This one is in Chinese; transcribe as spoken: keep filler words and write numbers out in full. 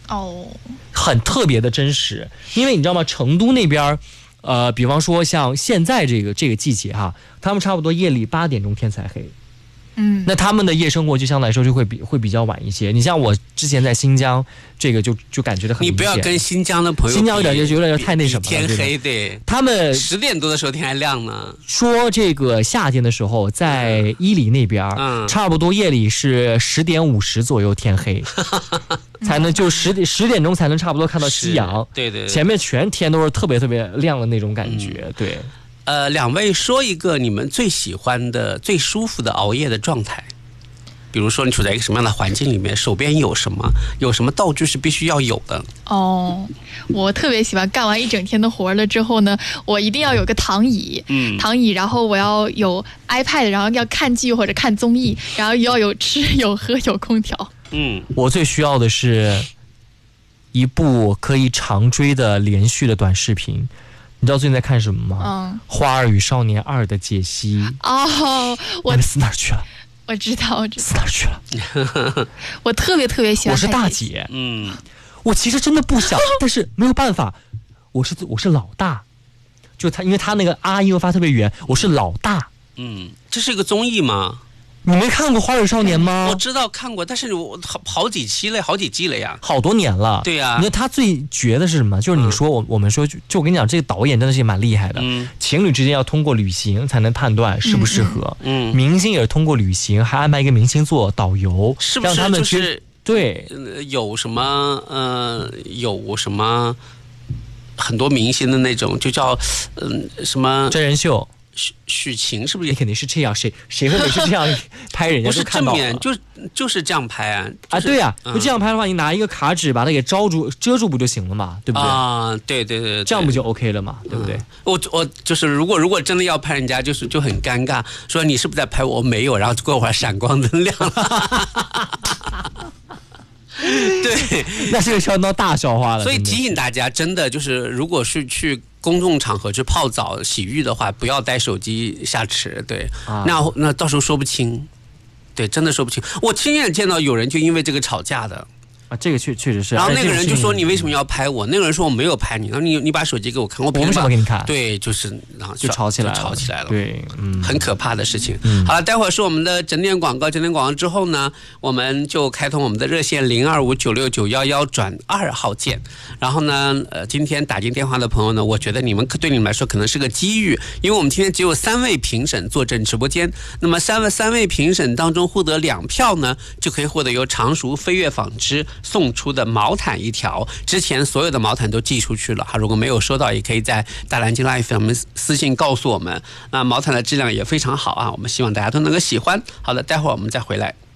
哦， 很特别的真实。因为你知道吗？成都那边，呃，比方说像现在这个这个季节哈，他们差不多夜里八点钟天才黑。 嗯， 那他们的夜生活就相对来说就会比会比较晚一些。你像我之前在新疆，这个就就感觉得很明显。 你不要跟新疆的朋友比， 新疆有点有点太那什么了， 天黑对， 他们十点多的时候天还亮呢。 说这个夏天的时候，在伊犁那边，嗯，差不多夜里是十点五十左右天黑，才能就十点十点钟才能差不多看到夕阳。 对 对, 对， 前面全天都是特别特别亮的那种感觉。嗯、对。 呃，两位说一个你们最喜欢的、最舒服的熬夜的状态，比如说你处在一个什么样的环境里面，手边有什么，有什么道具是必须要有的。 哦，我特别喜欢干完一整天的活了之后呢，我一定要有个躺椅，嗯，躺椅，然后我要有 iPad， 然后要看剧或者看综艺，然后要有吃有喝有空调。 嗯， 我最需要的是一部可以长追的连续的短视频。你知道最近在看什么吗？ 嗯， 《花儿与少年二》的解析。 哦，我死哪儿去了？ 我知道，我知道。 死哪儿去了？ 我特别特别喜欢。 我是大姐， 嗯， 我其实真的不想，但是没有办法，我是我是老大，就他，因为他那个啊音发特别圆，我是老大。 嗯，这是一个综艺吗？ 你没看过《花儿与少年》吗？ 我知道看过，但是我好好几期了，好几季了呀， 好多年了。 对呀、啊， 你说他最绝的是什么？就是你说我、嗯、我们说就，就我跟你讲，这个导演真的是蛮厉害的。嗯，情侣之间要通过旅行才能判断适不适合。嗯，嗯明星也是通过旅行，还安排一个明星做导游， 是不是？ 让他们就是对、 呃，有什么呃，有什么很多明星的那种，就叫嗯、呃、什么真人秀。 许许晴是不是？ 也肯定是这样，谁谁会每次这样拍人家都看到了？ 不是正面，就就是这样拍啊！ 啊，对呀、啊，就这样拍的话，你拿一个卡纸把它给招住、遮住不就行了嘛？对不对？ 啊，对对 对, 对， 这样不就 OK 了嘛？对不对？ 嗯、我我就是如果如果真的要拍人家，就是就很尴尬，说你是不是在拍我？没有，然后过会儿闪光灯亮了。对， 那是个相当大笑话了。 所以提醒大家，真的就是，如果是去公众场合去泡澡、洗浴的话，不要带手机下池。对，啊、那那到时候说不清。对，真的说不清。我亲眼见到有人就因为这个吵架的。 啊，这个确确实是。 然后那个人就说：“你为什么要拍我？”那个人说：“我没有拍你。”然后你你把手机给我看，我凭什么给你看？ 对，就是然后就吵起来了， 吵起来了。 对，嗯， 很可怕的事情。 嗯， 好了，待会儿是我们的整点广告，整点广告之后呢，我们就开通我们的热线零二五九六九幺幺转二号键。然后呢，呃，今天打进电话的朋友呢，我觉得你们对你们来说可能是个机遇，因为我们今天只有三位评审坐镇直播间。那么三位三位评审当中获得两票呢，就可以获得由常熟飞跃纺织送出的毛毯一条，之前所有的毛毯都寄出去了哈，如果没有收到，也可以在大蓝鲸 Life 上面私信告诉我们。那毛毯的质量也非常好啊，我们希望大家都能够喜欢。好的，待会儿我们再回来。